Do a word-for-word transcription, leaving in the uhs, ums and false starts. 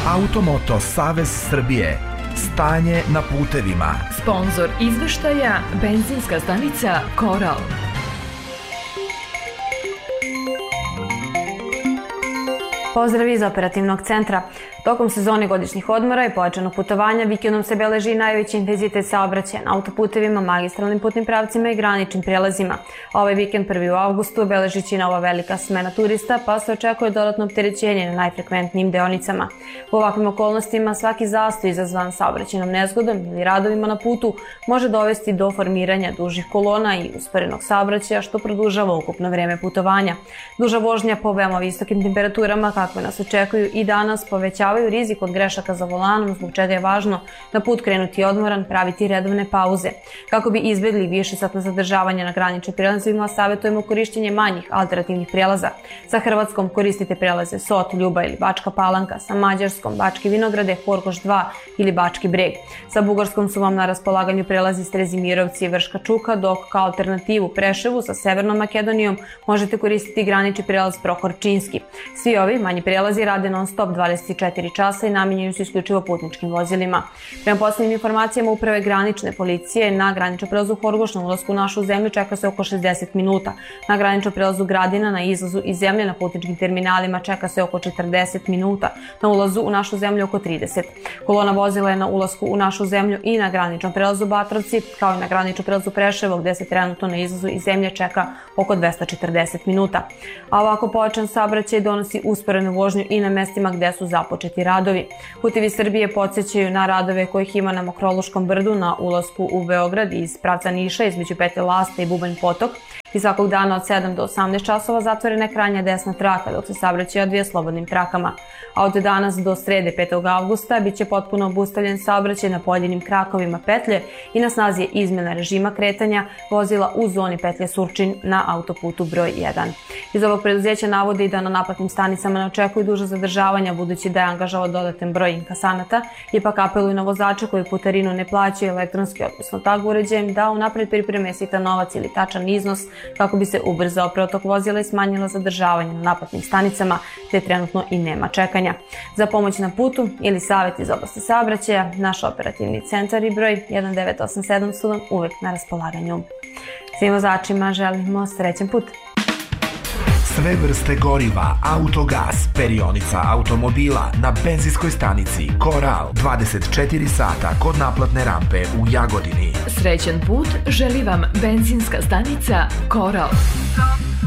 Automoto Savez Srbije. Stanje na putevima. Sponzor izveštaja benzinska stanica Koral. Pozdrav iz operativnog centra. Tokom sezone godišnjih odmora i pojačanog putovanja vikendom se beleži najveći intenzitet saobraćaja na autoputevima, magistralnim putnim pravcima i graničnim prelazima. Ovaj vikend prvi u avgustu beleži će nova velika smena turista, pa se očekuje dodatno opterećenje na najfrekventnijim deonicama. U ovakvim okolnostima svaki zastoj izazvan saobraćajnom nezgodom ili radovima na putu može dovesti do formiranja dužih kolona i usporenog saobraćaja, što produžava ukupno vreme putovanja. Duža vožnja po veoma visokim temperaturama kakve nas očekuju i danas povećavaju rizik od grešaka za volanom, zbog čega je važno na put krenuti odmoran, praviti redovne pauze. Kako bi izbjegli više satna zadržavanja na graničnim prelazima, savjetujemo korišćenje manjih alternativnih prelaza. Sa Hrvatskom koristite prelaze Sot, Ljuba ili Bačka Palanka, sa Mađarskom Bački Vinograde, Horgoš dva ili Bački Breg. Sa Bugarskom su vam na raspolaganju prelazi Strezimirovci i Vrška Čuka, dok kao alternativu Preševu sa Severnom Makedonijom možete koristiti granični prelaz Prohorčinski. Svi ovi manji prelazi rade non stop dvadeset četiri časa i namenjuju se isključivo putničkim vozilima. Prema posljednjim informacijama Uprave granične policije, na graničnom prelazu Horgoš na ulasku u našu zemlju čeka se oko šezdeset minuta. Na graničnom prelazu Gradina na izlazu iz zemlje na putničkim terminalima čeka se oko četrdeset minuta. Na ulazu u našu zemlju oko trideset. Kolona vozila je na ulasku u našu zemlju i na graničnom prelazu Batrovci, kao i na graničnom prelazu Preševo, gde se trenutno na izlazu iz zemlje čeka oko dvesta četrdeset minuta. A ovako pojačan saobraćaj donosi usporenu vožnju i na mestima gde su započeti radovi. Putevi Srbije podsjećaju na radove kojih ima na Mokroluškom brdu na ulasku u Beograd iz pravca Niša između petlje Lasta i Bubanj Potok. I svakog dana od sedam do osamnaest časova zatvorena je krajnja desna traka, dok se saobraćaj odvija slobodnim trakama. A od danas do srede petog avgusta biće potpuno obustavljen saobraćaj na pojedinim krakovima petlje i na snazi je izmjena režima kretanja vozila u zoni petlje Surčin na autoputu broj jedan. Iz ovog preduzeća navode i da na naplatnim stanicama ne očekuju duže zadržavanja, budući da je angažao dodatan broj inkasanata, ipak apeluju na vozače koji putarinu ne plaćaju elektronski, odnosno tag uređajem, da unapred pripreme sitan novac ili tačan iznos kako bi se ubrzao protok vozila i smanjila zadržavanje na naplatnim stanicama, te trenutno i nema čekanja. Za pomoć na putu ili savjet iz oblasti saobraćaja, naš operativni centar i broj jedan devet osam sedam su vam uvek na raspolaganju. Svim vozačima želimo srećan put! Sve vrste goriva, autogas, perionica automobila na benzinskoj stanici Koral dvadeset četiri sata kod naplatne rampe u Jagodini. Srećan put želi vam benzinska stanica Koral.